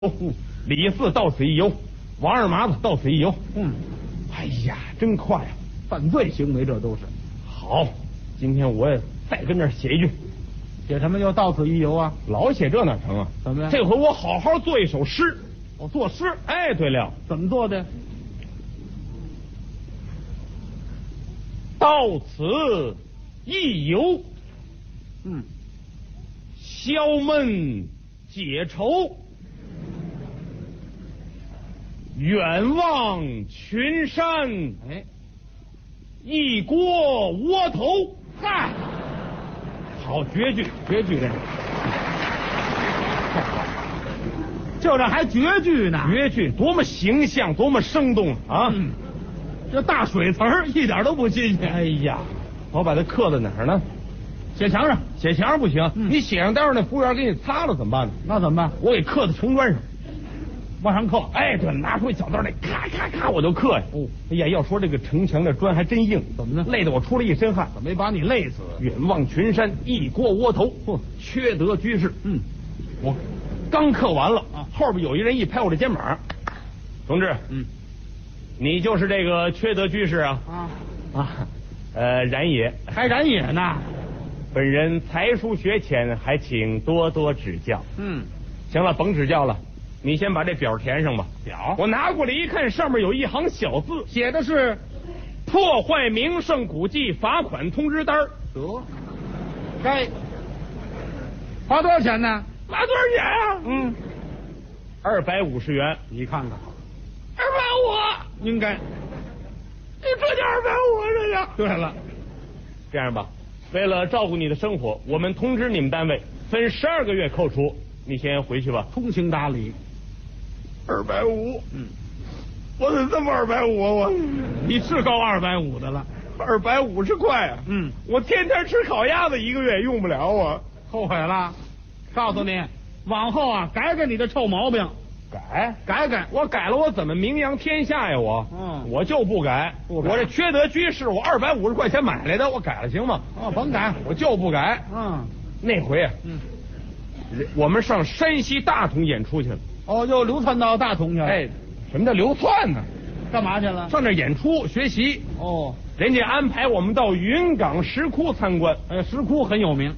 李四到此一游，王二麻子到此一游。哎呀，真快啊！ 犯罪行为这都是。 好，今天我也再跟这儿写一句。 写什么又到此一游啊？ 老写这哪成啊？ 怎么样？ 这回我好好做一首诗。 我作诗。 哎，对了， 怎么做的？ 到此一游，消闷解愁，远望群山， 哎， 一锅窝头。 嗨， 好绝句，绝句这个， 就这还绝句呢？ 绝句多么形象，多么生动啊！ 这大水词儿一点都不新鲜。 哎呀，我把它刻在哪儿呢？ 写墙上。 写墙上不行，你写上，待会儿那服务员给你擦了怎么办呢？ 那怎么办？ 我给刻在城砖上， 往上刻。 哎，对，拿出一小刀来，咔咔咔，我就刻呀。哦，哎呀，要说这个城墙的砖还真硬， 怎么呢？ 累得我出了一身汗。 怎么没把你累死？ 远望群山，一锅窝头，缺德居士。我刚刻完了啊，后边有一人一拍我的肩膀，同志，你就是这个缺德居士啊？然也， 还然也呢。 本人才疏学浅，还请多多指教。行了，甭指教了，你先把这表填上吧。 表？ 我拿过来一看，上面有一行小字， 写的是破坏名胜古迹罚款通知单。 得，该花多少钱呢？ 花多少钱啊？250元。 你看看 ，250， 应该。 你这就250这个。 对了， 这样吧，为了照顾你的生活，我们通知你们单位分12个月扣除，你先回去吧。 通情达理。 250，我怎么这么250啊？我你是够250的了 ，250块啊！我天天吃烤鸭子1个月用不了啊， 后悔了。告诉你，往后啊，改改你的臭毛病。改， 我改了，我怎么名扬天下呀？我就不改。我这缺德居士，我250块钱买来的，我改了行吗？ 甭改， 我就不改。那回我们上山西大同演出去了。 又流窜到大同去了。 哎，什么叫流窜呢？ 干嘛去了？ 上那演出学习。 哦， 人家安排我们到云冈石窟参观。 石窟很有名。